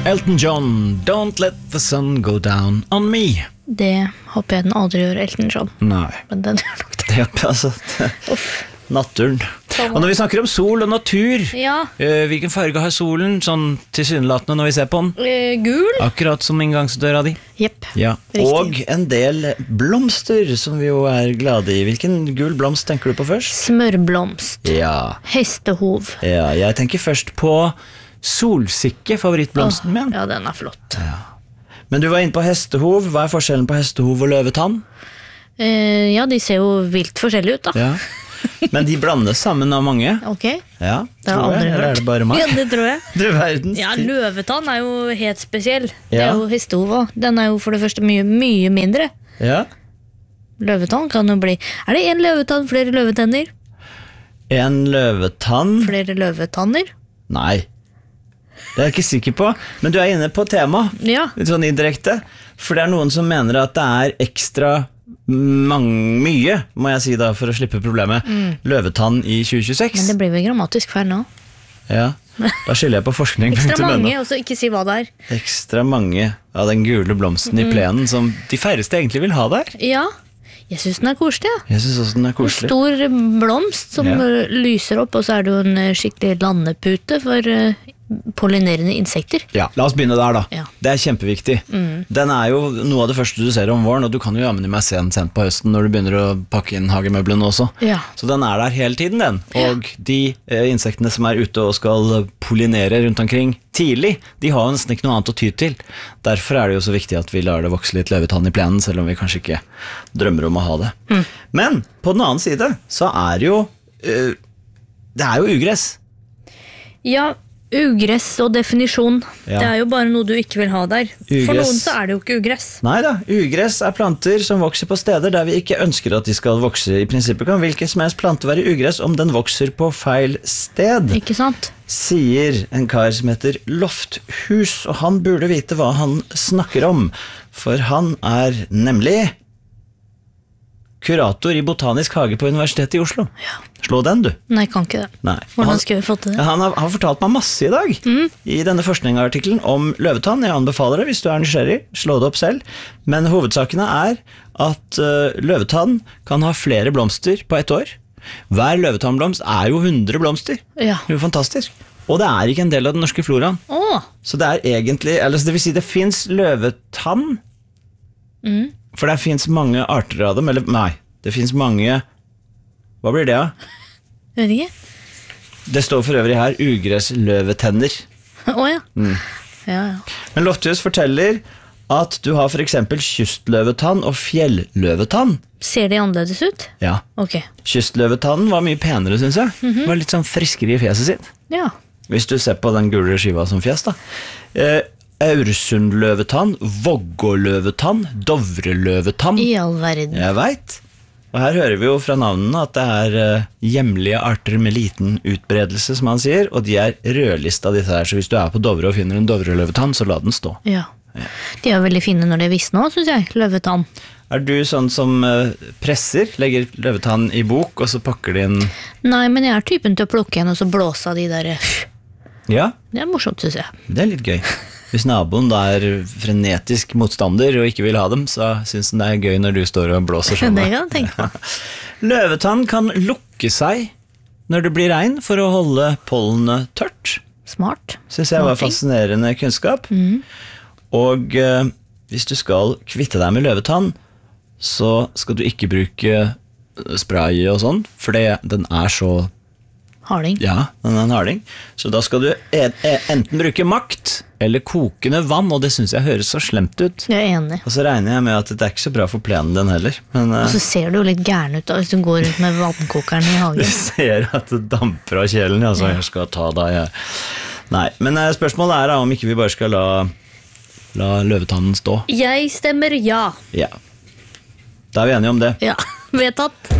Elton John, Don't Let the Sun Go Down on Me. Det håper jeg den aldri gjør, Elton John. Nei. Men den gjør nok det. Det, altså, naturen. Og når vi snakker om sol og natur, Ja. Hvilken farge har solen sånn tilsynelatende når vi ser på den? Gul? Akkurat som inngangsdøra di. Jepp. Ja. Og en del blomster som vi jo er glade i. Hvilken gul blomst tenker du på først? Smørblomst. Ja. Hestehov. Ja, jeg tenker først på solsikke, favorittblomsten min. Ja, den er flott. Ja. Men du var inne på hestehov. Hva er forskjellen på hestehov og løvetann? Ja, de ser jo vilt forskjellige ut da. Ja. Men de blandes sammen av mange. Ok, Ja, det har tror jeg aldri jeg. Eller hørt. er det bare meg? Ja, det tror jeg. Du verdens Ja, tid. løvetann er jo helt spesiell. Det Ja. er jo hestehov også. Den er jo for det første mye, mye mindre. Ja. Løvetann kan jo bli... Er det en løvetann, flere løvetenner? En løvetann? Flere løvetanner? Nei. Det er jeg ikke sikker på. Men du er inne på tema. Ja. Litt sånn indirekte. For det er noen som mener at det er ekstra mye, må jeg si da, for å slippe problemet, løvetann i 2026. Men det blir vel grammatisk feil nå. Ja, da skylder jeg på forskning. Ekstra mange, og så ikke si hva det er. Ekstra mange av den gule blomsten i plenen som de færreste egentlig vil ha der. Ja, jeg synes den er koselig. Ja. Jeg synes også den er En koselig. stor blomst som Ja. lyser opp, og så er det jo en skikkelig landepute for pollinerende insekter. Ja, la oss begynne der da. Ja. Det er kjempeviktig. Den er jo noe av det første du ser om våren, og du kan jo jammen i meg se den sent på høsten når du begynner å pakke inn hagemøblene også. Ja. Så den er der hele tiden, den. Og de insektene som er ute og skal pollinere rundt omkring tidlig, de har jo nesten ikke noe annet å ty til. Derfor er det jo så viktig at vi lar det vokse litt løvetann i plenen, selv om vi kanskje ikke drømmer om å ha det. Men på den annen side så er jo det er jo ugress. Ja, ugress og definisjon. Ja. Det er jo bare noe du ikke vil ha der. For Ugress. noen så er det jo ikke ugress. Neida, ugress er planter som vokser på steder der vi ikke ønsker at de skal vokse. I prinsippet kan hvilken som helst plante være ugress om den vokser på feil sted, Ikke sant? sier en kar som heter Lofthus, og han burde vite hva han snakker om, for han er nemlig kurator i Botanisk hage på Universitetet i Oslo. Slå den, du. Nei, jeg kan ikke det. Nei. Hvordan skal vi få til det? Han har fortalt meg masse i dag i denne forskningsartikkelen om løvetann. Jeg anbefaler det hvis du er nysgjerrig, slå det opp selv. Men hovedsakene er at løvetann kan ha flere blomster på et år. Hver løvetannblomst er jo 100 blomster. Ja. Det er jo fantastisk. Og det er ikke en del av den norske floraen. Åh, Så det er egentlig, eller det vil si det finnes løvetann, for det finnes mange arter av dem, eller nei, det finnes mange, hva blir det da? vet ikke. Det står for øvrig her ugressløvetenner. Åja. Ja, ja. Men Lofthus forteller at du har for eksempel kystløvetann og fjelløvetann. Ser de annerledes ut? Ja, Ok. kystløvetannen var mye penere, synes jeg. Var litt sånn friskere i fjeset sitt. Ja. Hvis du ser på den gule skiva som fjes da. Aursundløvetann, Vågåløvetann, Dovreløvetann. I all verden. Jeg vet. Og her hører vi jo fra navnene at det er hjemlige arter med liten utbredelse, som han sier, og de er rødlista disse her, så hvis du er på Dovre og finner en Dovreløvetann, så la den stå. Ja. De er veldig fine når de visner også, synes jeg. Løvetann. Er du sånn som presser, legger løvetann i bok, og så pakker de inn? Nei, men jeg er typen til å plukke en og så blåse av de der. Ja, Det er morsomt, synes jeg. det er litt gøy. Hvis naboen da er frenetisk motstander og ikke vil ha dem, så synes den det er gøy når du står og blåser sånn. Det kan jeg tenke på. Løvetann kan lukke seg når det blir regn for å holde pollenet tørt. Smart. Synes jeg var Smart ting. fascinerende kunnskap. Og hvis du skal kvitte deg med løvetann, så skal du ikke bruke spray og sånn, for den er så, Harding. ja, den er en harding. Så da skal du enten bruke makt eller kokende vann, og det synes jeg høres så slemt ut. Jeg er enig. Og så regner jeg med at det er ikke så bra for plenen den heller. Men Og så ser du jo litt gæren ut da, hvis du går ut med vannkokeren i jeg hagen. ser at det damper av kjelen, ja, så jeg skal ta deg. Nei, men spørsmålet er da om ikke vi bare skal la løvetannen stå. Jeg stemmer ja. Ja. Da er vi enige om det. Ja, vedtatt.